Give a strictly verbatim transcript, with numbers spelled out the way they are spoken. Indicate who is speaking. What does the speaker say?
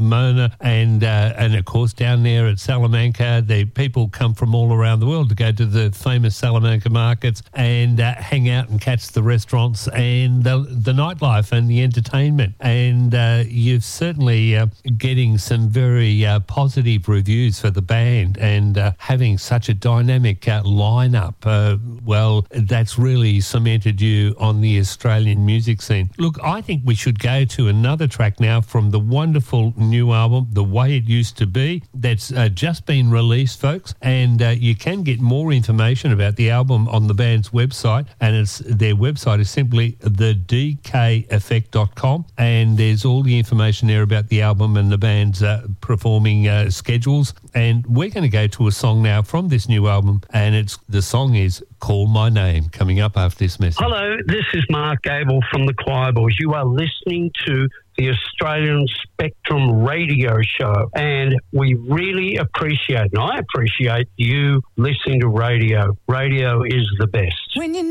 Speaker 1: Pomona, and uh, and of course down there at Salamanca, the people come from all around the world to go to the famous Salamanca markets and uh, hang out and catch the restaurants and the, the nightlife and the entertainment. And uh, you're certainly uh, getting some very uh, positive reviews for the band, and uh, having such a dynamic uh, lineup. Uh, well, that's really cemented you on the Australian music scene. Look, I think we should go to another track now from the wonderful new album, The Way It Used to Be, that's uh, just been released, folks. And uh, you can get more information about the album on the band's website, and it's their website is simply the d k effect dot com, and there's all the information there about the album and the band's uh, performing uh, schedules. And we're going to go to a song now from this new album, and it's the song is Call My Name, coming up after this message.
Speaker 2: Hello, this is Mark Gable from the Choir Boys. You are listening to the Australian Spectrum radio show, and we really appreciate, and I appreciate you listening to radio. Radio is the best.
Speaker 3: When you